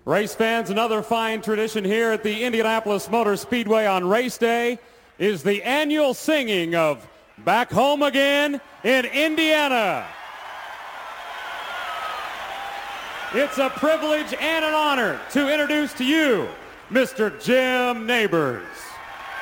Race fans, another fine tradition here at the Indianapolis Motor Speedway on race day is the annual singing of Back Home Again in Indiana. It's a privilege and an honor to introduce to you Mr. Jim Nabors.